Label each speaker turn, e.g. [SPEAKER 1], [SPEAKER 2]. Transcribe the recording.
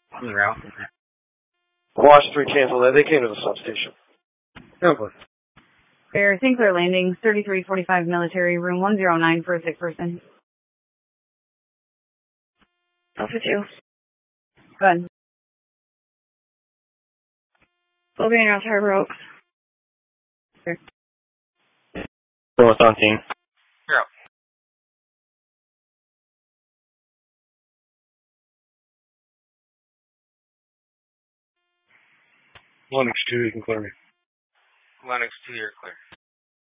[SPEAKER 1] On the route.
[SPEAKER 2] Wash 3 cancel that. They came to the substation.
[SPEAKER 1] No,
[SPEAKER 3] Air St. Clair Landing, 3345 military, room 109 for a sick person.
[SPEAKER 4] Alpha 2.
[SPEAKER 3] Go ahead.
[SPEAKER 4] Sylvania Rouse Harbor Oaks.
[SPEAKER 5] What's on team?
[SPEAKER 1] You're up.
[SPEAKER 2] Lennox 2, you can clear me.
[SPEAKER 1] Lennox 2, you're clear.